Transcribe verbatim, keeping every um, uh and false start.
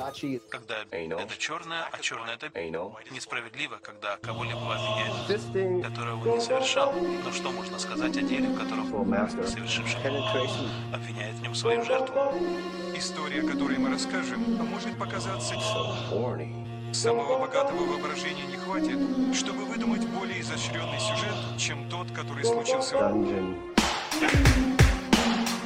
когда это черное, а черное это несправедливо, когда кого-либо обвиняют, которого он не совершал. Но что можно сказать о деле, в котором совершивший обвиняет в нем свою жертву? История, которой мы расскажем, может показаться... Самого богатого воображения не хватит, чтобы выдумать более изощренный сюжет, чем тот, который случился в...